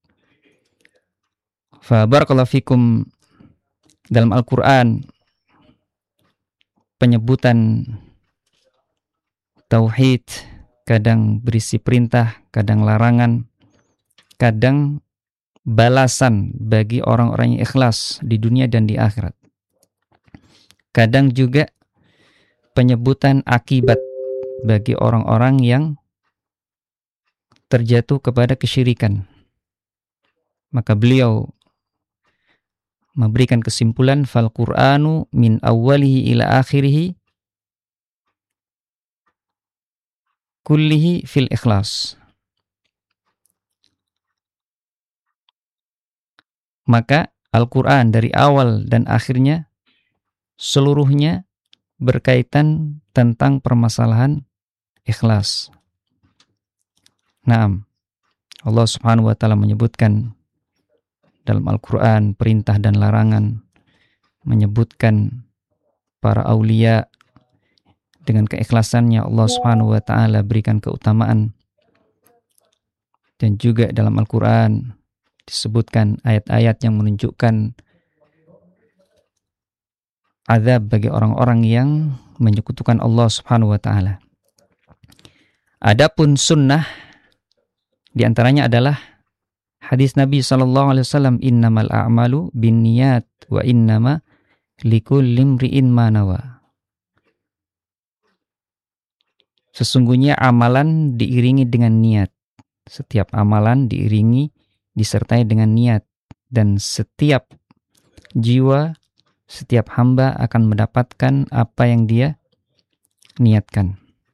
Fa barakallahu fikum, dalam Al-Quran penyebutan tauhid kadang berisi perintah, kadang larangan, kadang balasan bagi orang-orang yang ikhlas di dunia dan di akhirat. Kadang juga penyebutan akibat bagi orang-orang yang terjatuh kepada kesyirikan. Maka beliau memberikan kesimpulan, fal Qur'anu min awwalihi ila akhirihi kullihi fil ikhlas. Maka Al-Quran dari awal dan akhirnya seluruhnya berkaitan tentang permasalahan ikhlas. Naam, Allah Subhanahu wa ta'ala menyebutkan dalam Al-Quran perintah dan larangan, menyebutkan para aulia dengan keikhlasannya Allah Subhanahu wa ta'ala berikan keutamaan. Dan juga dalam Al-Quran disebutkan ayat-ayat yang menunjukkan azab bagi orang-orang yang menyekutukan Allah Subhanahu wa ta'ala. Adapun sunnah diantaranya adalah hadis Nabi SAW, innamal a'malu binniyat wa innama likulli imri'in ma nawa. Sesungguhnya amalan diiringi dengan niat. Setiap amalan disertai dengan niat, dan setiap jiwa, setiap hamba akan mendapatkan apa yang dia niatkan.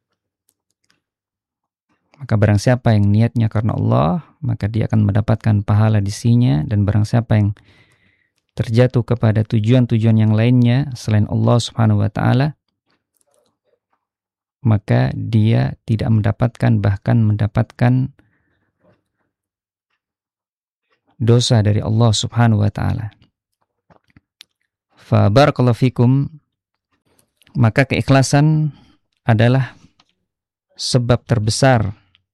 Maka barang siapa yang niatnya karena Allah, maka dia akan mendapatkan pahala di sisinya, dan barang siapa yang terjatuh kepada tujuan-tujuan yang lainnya selain Allah Subhanahu wa ta'ala, maka dia tidak mendapatkan, bahkan mendapatkan dosa dari Allah Subhanahu wa taala. Fa barakallahu fikum, maka keikhlasan adalah sebab terbesar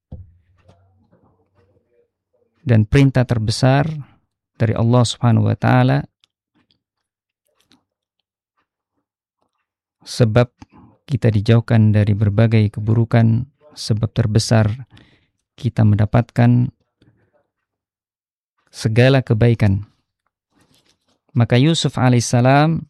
dan perintah terbesar dari Allah Subhanahu wa taala, sebab kita dijauhkan dari berbagai keburukan, sebab terbesar kita mendapatkan segala kebaikan. Maka Yusuf alaihissalam,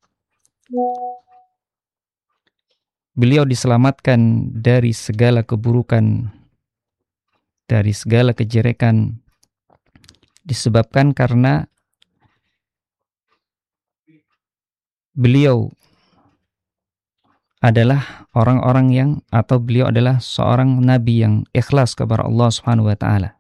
beliau diselamatkan dari segala keburukan, dari segala kejelekan, disebabkan karena beliau adalah orang-orang yang, atau beliau adalah seorang nabi yang ikhlas kepada Allah Subhanahu wa taala.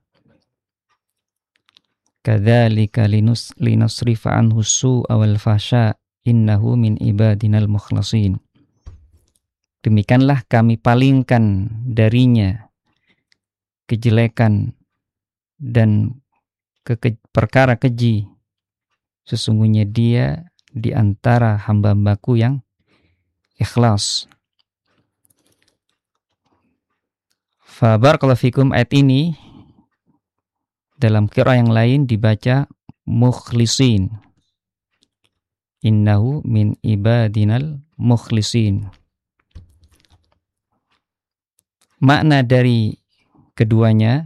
Kadzalika linusrifa anhu su'a wal fahsya innahu min ibadinal mukhlasin. Demikianlah kami palingkan darinya kejelekan dan perkara keji. Sesungguhnya dia di antara hamba-hambaku yang ikhlas. Fa barakallahu fikum, ayat ini dalam qiraah yang lain dibaca mukhlisin. Innahu min ibadinal mukhlisin. Makna dari keduanya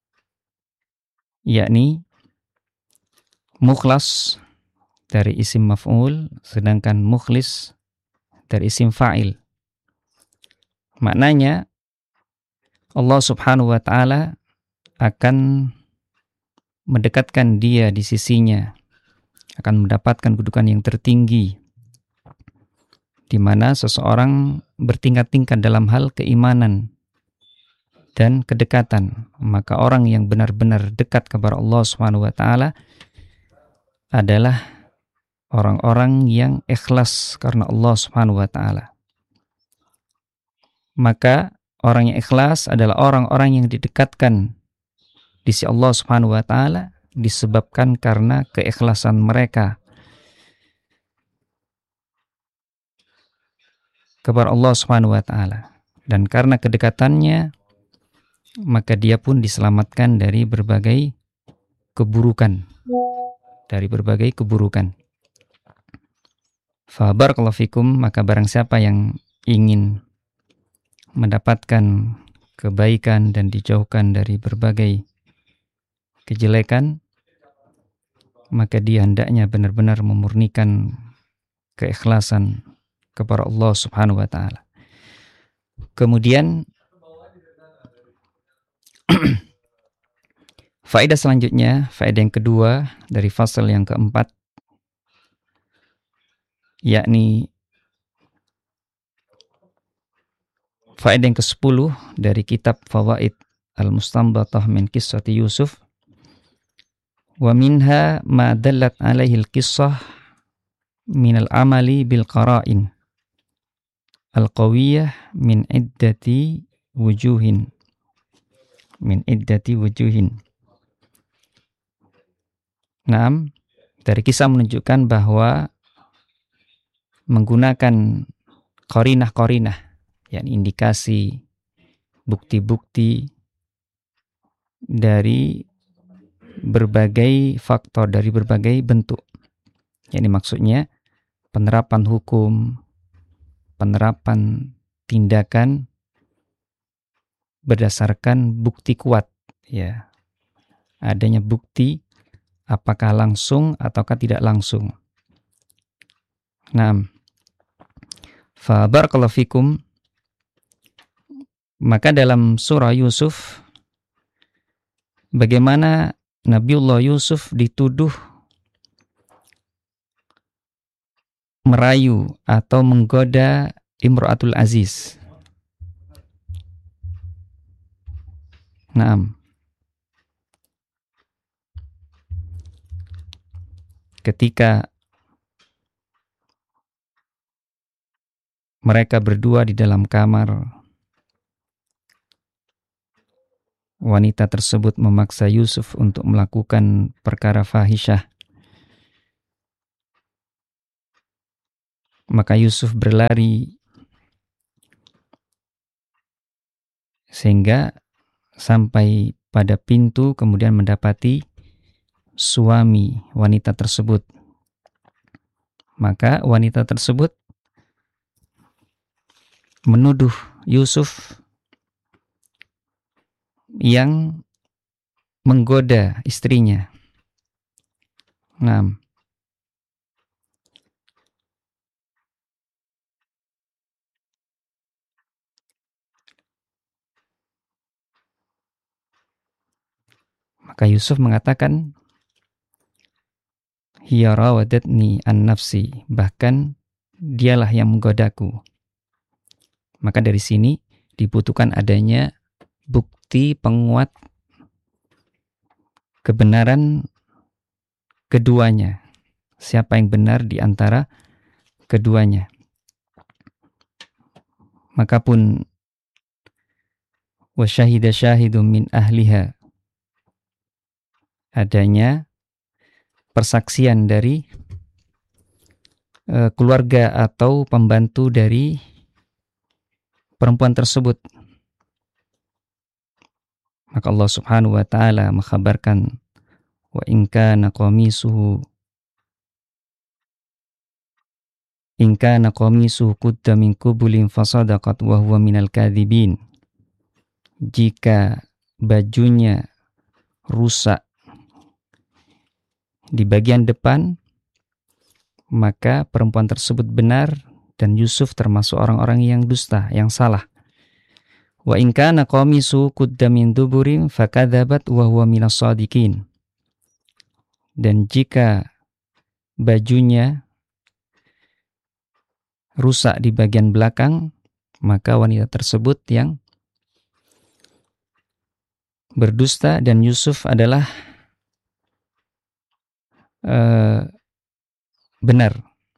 yakni mukhlas dari isim maf'ul, sedangkan mukhlis dari isim fa'il. Maknanya Allah Subhanahu wa taala akan mendekatkan dia di sisinya, akan mendapatkan kedudukan yang tertinggi, di mana seseorang bertingkat-tingkat dalam hal keimanan dan kedekatan. Maka orang yang benar-benar dekat kepada Allah Subhanahu wa taala adalah orang-orang yang ikhlas karena Allah Subhanahu wa taala. Maka orang yang ikhlas adalah orang-orang yang didekatkan di sisi Allah Subhanahu wa taala disebabkan karena keikhlasan mereka kepada Allah Subhanahu wa taala, dan karena kedekatannya maka dia pun diselamatkan dari berbagai keburukan, Fa barakallahu fikum, maka barang siapa yang ingin mendapatkan kebaikan dan dijauhkan dari berbagai kejelekan, maka dia hendaknya benar-benar memurnikan keikhlasan kepada Allah Subhanahu wa taala. Kemudian faedah selanjutnya, faedah yang kedua dari fasal yang keempat, yakni faedah yang ke-10 dari kitab Fawaid Al-Mustanbatah min Qissati Yusuf. Wa minha ma dallat alaihi al-qissah min al-amali bil qara'in al-qawiyyah min iddati wujuhin. Naam, dari kisah menunjukkan bahwa menggunakan qarinah-qarinah, yakni indikasi, bukti-bukti dari berbagai faktor, dari berbagai bentuk. Yakni maksudnya penerapan hukum, penerapan tindakan berdasarkan bukti kuat, ya. Adanya bukti apakah langsung ataukah tidak langsung. Nah, fa barakallahu fikum, maka dalam surah Yusuf, bagaimana Nabiullah Yusuf dituduh merayu atau menggoda Imra'atul Aziz. Naam. Ketika mereka berdua di dalam kamar, wanita tersebut memaksa Yusuf untuk melakukan perkara fahisyah, maka Yusuf berlari sehingga sampai pada pintu, kemudian mendapati suami wanita tersebut. Maka wanita tersebut menuduh Yusuf yang menggoda istrinya. Nah, maka Yusuf mengatakan, hiya rawadatni an nafsi, bahkan dialah yang menggodaku. Maka dari sini dibutuhkan adanya bukti penguat kebenaran keduanya. Siapa yang benar di antara keduanya. Maka pun wa syahida syahidun min ahliha, adanya persaksian dari keluarga atau pembantu dari perempuan tersebut. Maka Allah Subhanahu wa taala mengkhabarkan, wa in kana qamisuhu qudda min qubulin fasadaqat wa huwa minal kadhibin. Jika bajunya rusak di bagian depan, maka perempuan tersebut benar dan Yusuf termasuk orang-orang yang dusta, yang salah. Wa in kana qamisu qudda min duburin fakadzabat wa huwa minas shadiqin. Dan jika bajunya rusak di bagian belakang, maka wanita tersebut yang berdusta dan Yusuf adalah benar.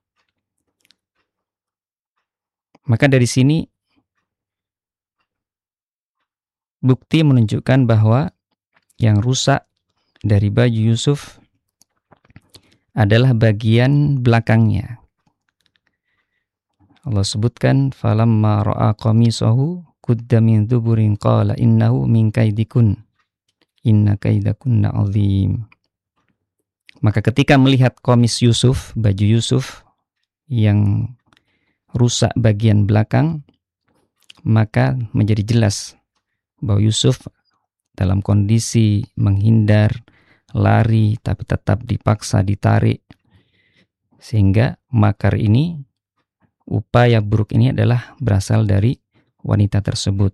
Maka dari sini bukti menunjukkan bahwa yang rusak dari baju Yusuf adalah bagian belakangnya. Allah sebutkan, falamma ra'a qamisahu qudda min duburin qala innahu min kaidikun inna kaidakunna azim. Maka ketika melihat qamis Yusuf, baju Yusuf yang rusak bagian belakang, maka menjadi jelas bahwa Yusuf dalam kondisi menghindar, lari, tapi tetap dipaksa ditarik. Sehingga makar ini, upaya buruk ini adalah berasal dari wanita tersebut.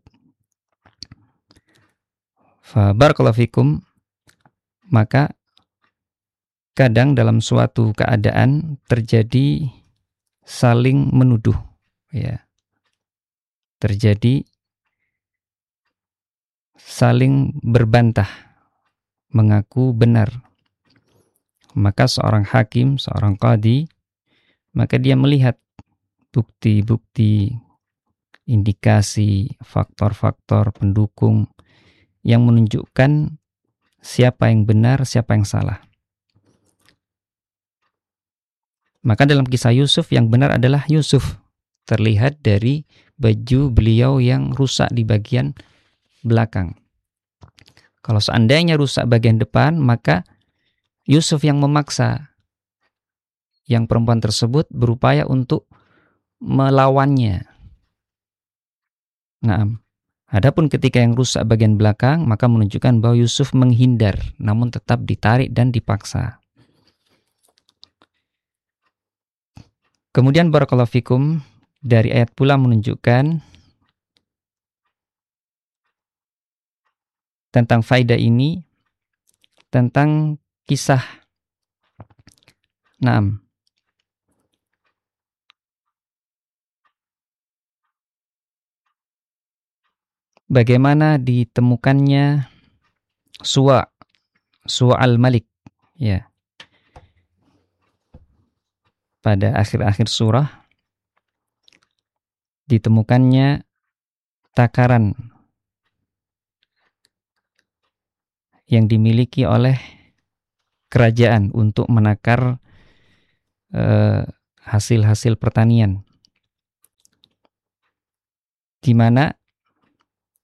Fa barakallahu fikum, maka kadang dalam suatu keadaan terjadi saling menuduh, ya. Terjadi saling berbantah, mengaku benar. Maka seorang hakim, seorang qadhi, maka dia melihat bukti-bukti, indikasi, faktor-faktor pendukung yang menunjukkan siapa yang benar, siapa yang salah. Maka dalam kisah Yusuf, yang benar adalah Yusuf. Terlihat dari baju beliau yang rusak di bagian belakang. Kalau seandainya rusak bagian depan, maka Yusuf yang memaksa yang perempuan tersebut berupaya untuk melawannya. Nah, adapun ketika yang rusak bagian belakang, maka menunjukkan bahwa Yusuf menghindar, namun tetap ditarik dan dipaksa. Kemudian barakallahu fikum, dari ayat pula menunjukkan tentang faedah ini, tentang kisah bagaimana ditemukannya Suwa al-Malik, ya. Pada akhir-akhir surah ditemukannya takaran yang dimiliki oleh kerajaan untuk menakar hasil-hasil pertanian, di mana